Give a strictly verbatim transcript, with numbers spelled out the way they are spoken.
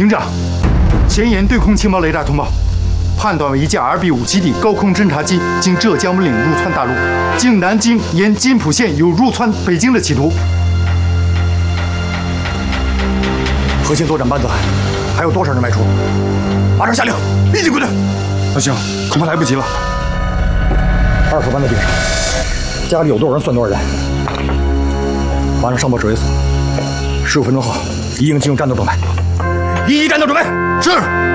营长，前沿对空情报雷达通报，判断为一架 R B 五基地高空侦察机经浙江温岭入窜大陆，经南京沿金浦线有入窜北京的企图。核心作战班子还有多少人外出？马上下令，立即归队。 大兄，恐怕来不及了。 二手班的顶上，家里有多少人算多少人。马上上报指挥所，十五分钟后一营进入战斗状态。一一战斗准备。是。